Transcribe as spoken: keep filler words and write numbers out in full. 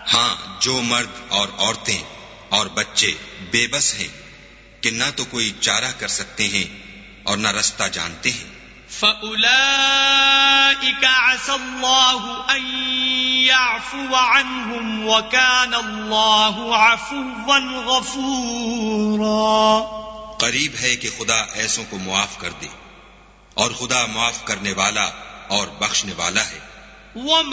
हाँ, जो मर्द और औरतें और बच्चे बेबस हैं कि न तो कोई चारा कर सकते हैं और न रास्ता जानते हैं, فَأُولَئِكَ عَسَى اللَّهُ أَن يَعْفُوَ عَنْهُمْ وَكَانَ اللَّهُ عَفُوًّا غَفُورًا। करीब है कि खुदा ऐसों को मुआफ कर दे और खुदा मुआफ करने वाला और बख्शने वाला है।